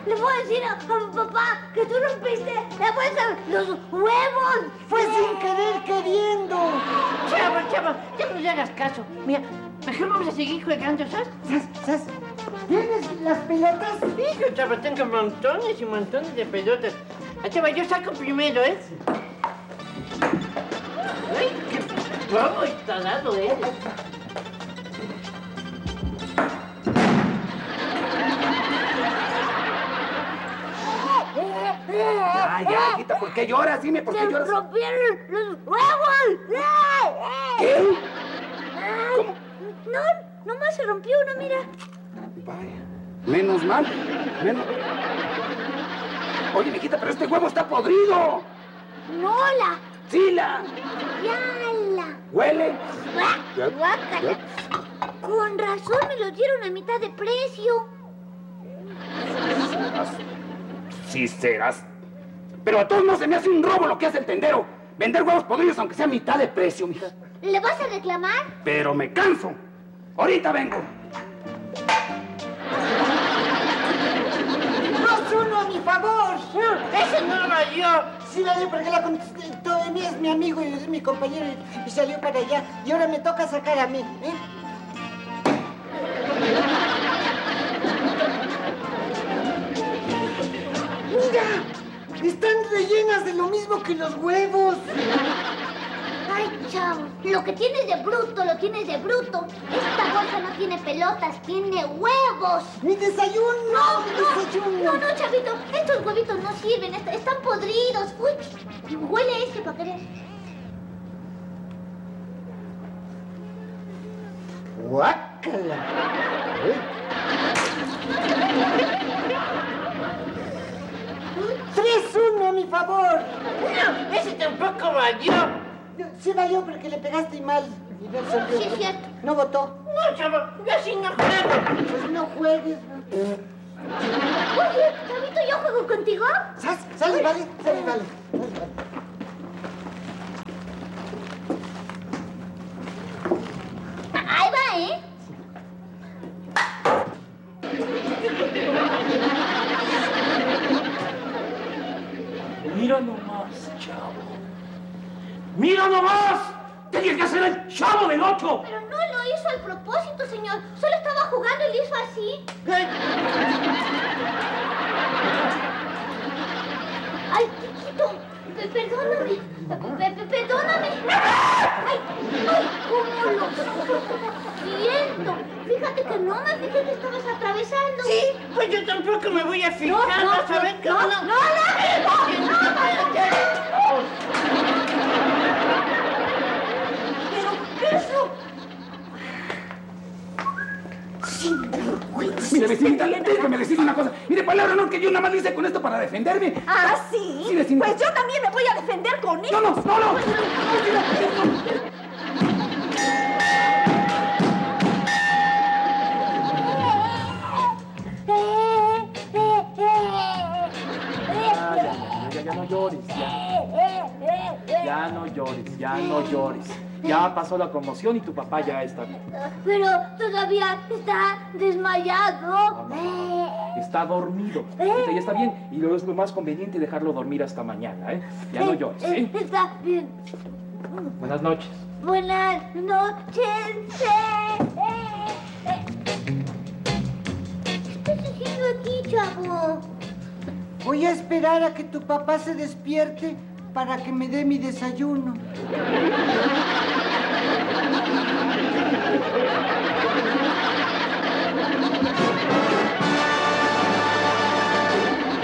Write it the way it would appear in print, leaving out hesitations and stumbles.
le voy a decir a mi papá que tú rompiste la bolsa, los huevos. Fue sin querer queriendo. Chavo, ya no le hagas caso. Mira, mejor vamos a seguir jugando, ¿sabes? ¿Sas? ¿Tienes las pelotas? Hijo, chavo, tengo montones y montones de pelotas. Chavo, yo saco primero, ¿eh? ¡Ay, qué bobo y tarado eres! Ya, hijita, ¿por qué lloras? Dime, ¿por qué lloras? ¡Se rompieron los huevos! ¿Qué? ¿Cómo? No, nomás se rompió uno, mira. Vaya, menos mal, Oye, mijita, pero este huevo está podrido. ¡Nola! ¡Sila! ¡Yala! ¿Huele? Guácala. Con razón me los dieron a mitad de precio. Sí serás. Pero a todos no se me hace un robo lo que hace el tendero. Vender huevos podridos aunque sea a mitad de precio, mija. ¿Le vas a reclamar? Pero me canso. Ahorita vengo. ¡2-1 a mi favor! ¡Ese no valió! Sí, vale, porque la todavía es mi amigo y es mi compañero y salió para allá. Y ahora me toca sacar a mí, ¿eh? ¡Mira! Están rellenas de lo mismo que los huevos. Ay, chavo, lo que tienes de bruto, lo tienes de bruto. Esta bolsa no tiene pelotas, tiene huevos. ¡Mi desayuno! ¡Mi desayuno! No, chavito, estos huevitos no sirven, están podridos. Uy, huele este para querer. ¡Guácala! 3-1 a mi favor. No, ese tampoco valió. Sí valió porque le pegaste mal. Y no salió. Sí, es cierto. No votó. No, chavo, yo así no juego. Pues no juegues. Oye, chavito, ¿yo juego contigo? Sale, vale. Ahí va, ¿eh? Mira nomás, chavo. ¡Mira nomás! ¡Tenía que ser el Chavo del 8! Pero no lo hizo al propósito, señor. Solo estaba jugando y le hizo así. Ay, chiquito, perdóname. Perdóname. Ay, cómo lo siento. Fíjate que no me fijé que estabas atravesando. Sí, pues yo tampoco me voy a fijar. No, ¿Vas a ver cómo no? no. Pero eso... Sinvergüenza. Mire, vecinita, déjame decirle una cosa. Mire, palabra no, que yo nada más lo hice con esto para defenderme. ¿Ah, sí? Sí, vecinita. Pues yo también me voy a defender con él. No. Ya no llores, ya no llores. Ya pasó la conmoción y tu papá ya está bien. Pero todavía está desmayado. Está dormido. Ahorita ya está bien y luego es lo más conveniente dejarlo dormir hasta mañana, ¿eh? Ya no llores, ¿sí? Está bien. Buenas noches. Buenas noches. ¿Qué estás haciendo aquí, chavo? Voy a esperar a que tu papá se despierte para que me dé mi desayuno.